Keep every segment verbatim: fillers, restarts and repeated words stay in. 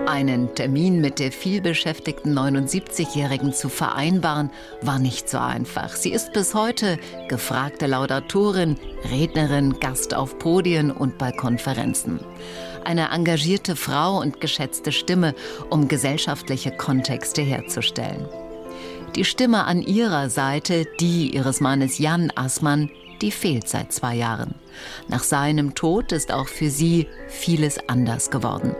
Einen Termin mit der vielbeschäftigten neunundsiebzigjährigen zu vereinbaren, war nicht so einfach. Sie ist bis heute gefragte Laudatorin, Rednerin, Gast auf Podien und bei Konferenzen. Eine engagierte Frau und geschätzte Stimme, um gesellschaftliche Kontexte herzustellen. Die Stimme an ihrer Seite, die ihres Mannes Jan Assmann, die fehlt seit zwei Jahren. Nach seinem Tod ist auch für sie vieles anders geworden.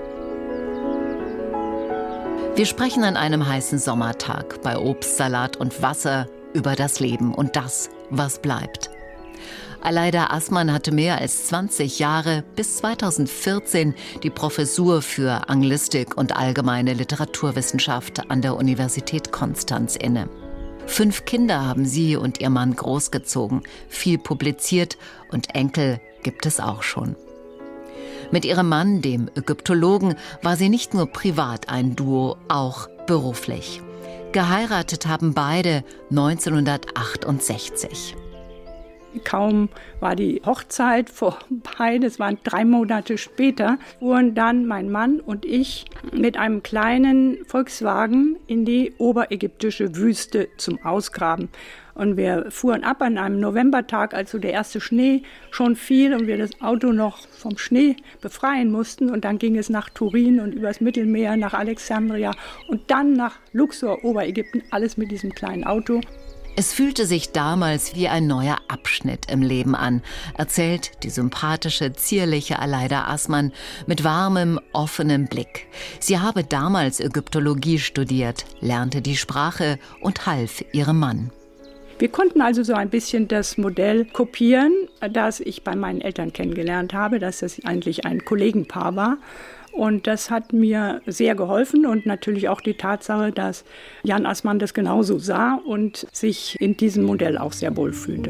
Wir sprechen an einem heißen Sommertag bei Obst, Salat und Wasser über das Leben und das, was bleibt. Aleida Assmann hatte mehr als zwanzig Jahre bis zweitausendvierzehn die Professur für Anglistik und allgemeine Literaturwissenschaft an der Universität Konstanz inne. Fünf Kinder haben sie und ihr Mann großgezogen, viel publiziert und Enkel gibt es auch schon. Mit ihrem Mann, dem Ägyptologen, war sie nicht nur privat ein Duo, auch beruflich. Geheiratet haben beide neunzehnhundertachtundsechzig. Kaum war die Hochzeit vorbei, das waren drei Monate später, fuhren dann mein Mann und ich mit einem kleinen Volkswagen in die oberägyptische Wüste zum Ausgraben. Und wir fuhren ab an einem Novembertag, als so der erste Schnee schon fiel und wir das Auto noch vom Schnee befreien mussten. Und dann ging es nach Turin und übers Mittelmeer nach Alexandria und dann nach Luxor, Oberägypten, alles mit diesem kleinen Auto. Es fühlte sich damals wie ein neuer Abschnitt im Leben an, erzählt die sympathische, zierliche Aleida Assmann mit warmem, offenem Blick. Sie habe damals Ägyptologie studiert, lernte die Sprache und half ihrem Mann. Wir konnten also so ein bisschen das Modell kopieren, das ich bei meinen Eltern kennengelernt habe, dass das eigentlich ein Kollegenpaar war. Und das hat mir sehr geholfen und natürlich auch die Tatsache, dass Jan Assmann das genauso sah und sich in diesem Modell auch sehr wohl fühlte.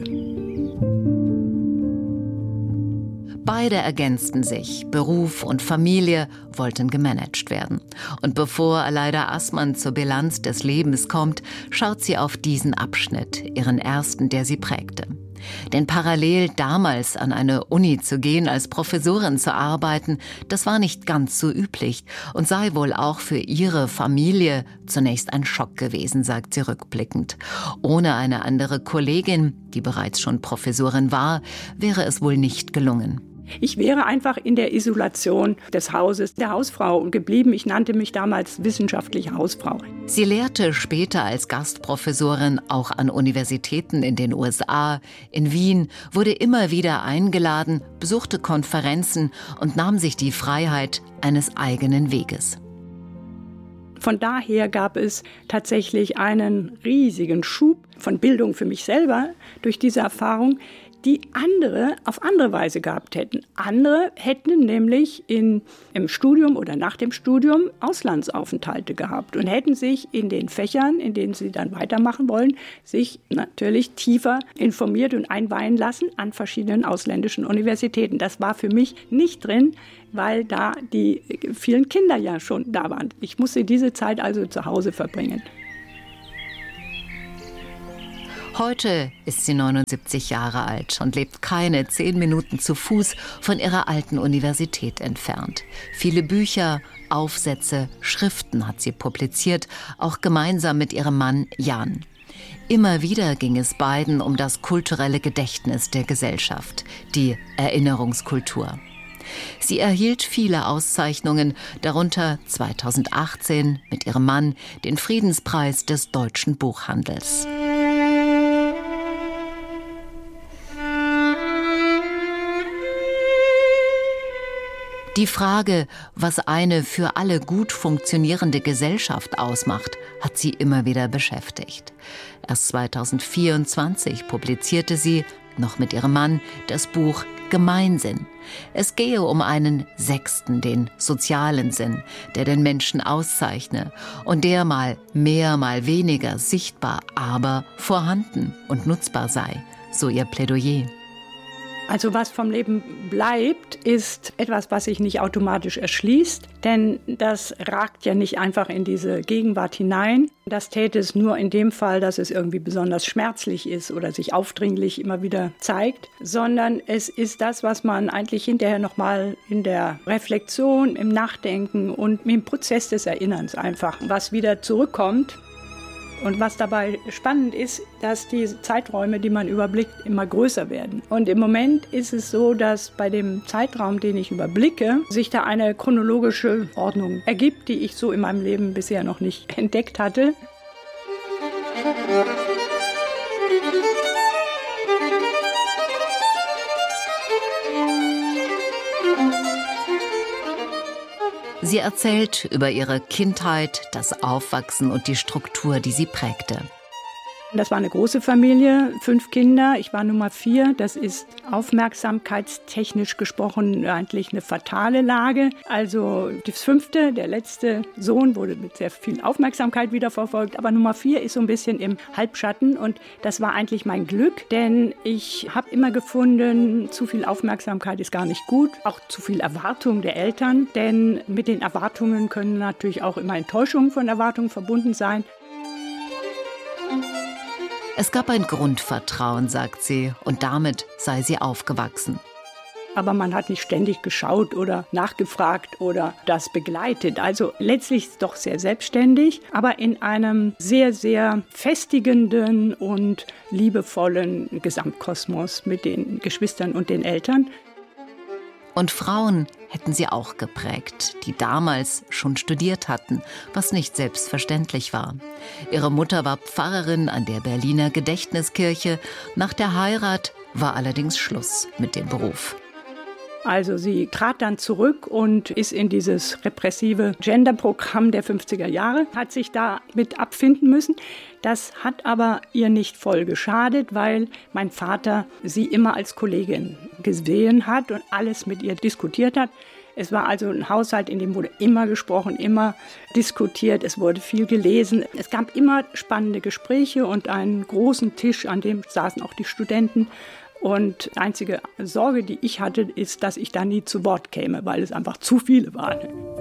Beide ergänzten sich. Beruf und Familie wollten gemanagt werden. Und bevor Aleida Assmann zur Bilanz des Lebens kommt, schaut sie auf diesen Abschnitt, ihren ersten, der sie prägte. Denn parallel damals an eine Uni zu gehen, als Professorin zu arbeiten, das war nicht ganz so üblich und sei wohl auch für ihre Familie zunächst ein Schock gewesen, sagt sie rückblickend. Ohne eine andere Kollegin, die bereits schon Professorin war, wäre es wohl nicht gelungen. Ich wäre einfach in der Isolation des Hauses der Hausfrau geblieben. Ich nannte mich damals wissenschaftliche Hausfrau. Sie lehrte später als Gastprofessorin auch an Universitäten in den U S A, in Wien, wurde immer wieder eingeladen, besuchte Konferenzen und nahm sich die Freiheit eines eigenen Weges. Von daher gab es tatsächlich einen riesigen Schub von Bildung für mich selber durch diese Erfahrung, die andere auf andere Weise gehabt hätten. Andere hätten nämlich in, im Studium oder nach dem Studium Auslandsaufenthalte gehabt und hätten sich in den Fächern, in denen sie dann weitermachen wollen, sich natürlich tiefer informiert und einweihen lassen an verschiedenen ausländischen Universitäten. Das war für mich nicht drin, weil da die vielen Kinder ja schon da waren. Ich musste diese Zeit also zu Hause verbringen. Heute ist sie neunundsiebzig Jahre alt und lebt keine zehn Minuten zu Fuß von ihrer alten Universität entfernt. Viele Bücher, Aufsätze, Schriften hat sie publiziert, auch gemeinsam mit ihrem Mann Jan. Immer wieder ging es beiden um das kulturelle Gedächtnis der Gesellschaft, die Erinnerungskultur. Sie erhielt viele Auszeichnungen, darunter zweitausendachtzehn mit ihrem Mann den Friedenspreis des deutschen Buchhandels. Die Frage, was eine für alle gut funktionierende Gesellschaft ausmacht, hat sie immer wieder beschäftigt. Erst zweitausendvierundzwanzig publizierte sie, noch mit ihrem Mann, das Buch Gemeinsinn. Es gehe um einen sechsten, den sozialen Sinn, der den Menschen auszeichne und der mal mehr, mal weniger sichtbar, aber vorhanden und nutzbar sei, so ihr Plädoyer. Also was vom Leben bleibt, ist etwas, was sich nicht automatisch erschließt, denn das ragt ja nicht einfach in diese Gegenwart hinein. Das täte es nur in dem Fall, dass es irgendwie besonders schmerzlich ist oder sich aufdringlich immer wieder zeigt, sondern es ist das, was man eigentlich hinterher nochmal in der Reflexion, im Nachdenken und im Prozess des Erinnerns einfach, was wieder zurückkommt. Und was dabei spannend ist, dass die Zeiträume, die man überblickt, immer größer werden. Und im Moment ist es so, dass bei dem Zeitraum, den ich überblicke, sich da eine chronologische Ordnung ergibt, die ich so in meinem Leben bisher noch nicht entdeckt hatte. Sie erzählt über ihre Kindheit, das Aufwachsen und die Struktur, die sie prägte. Das war eine große Familie, fünf Kinder, ich war Nummer vier. Das ist aufmerksamkeitstechnisch gesprochen eigentlich eine fatale Lage. Also das fünfte, der letzte Sohn, wurde mit sehr viel Aufmerksamkeit wieder verfolgt. Aber Nummer vier ist so ein bisschen im Halbschatten und das war eigentlich mein Glück, denn ich habe immer gefunden, zu viel Aufmerksamkeit ist gar nicht gut. Auch zu viel Erwartung der Eltern, denn mit den Erwartungen können natürlich auch immer Enttäuschungen von Erwartungen verbunden sein. Es gab ein Grundvertrauen, sagt sie, und damit sei sie aufgewachsen. Aber man hat nicht ständig geschaut oder nachgefragt oder das begleitet. Also letztlich doch sehr selbstständig, aber in einem sehr, sehr festigenden und liebevollen Gesamtkosmos mit den Geschwistern und den Eltern. Und Frauen hätten sie auch geprägt, die damals schon studiert hatten, was nicht selbstverständlich war. Ihre Mutter war Pfarrerin an der Berliner Gedächtniskirche. Nach der Heirat war allerdings Schluss mit dem Beruf. Also sie trat dann zurück und ist in dieses repressive Genderprogramm der fünfziger Jahre, hat sich da mit abfinden müssen. Das hat aber ihr nicht voll geschadet, weil mein Vater sie immer als Kollegin gesehen hat und alles mit ihr diskutiert hat. Es war also ein Haushalt, in dem wurde immer gesprochen, immer diskutiert, es wurde viel gelesen. Es gab immer spannende Gespräche und einen großen Tisch, an dem saßen auch die Studenten. Und die einzige Sorge, die ich hatte, ist, dass ich da nie zu Wort käme, weil es einfach zu viele waren.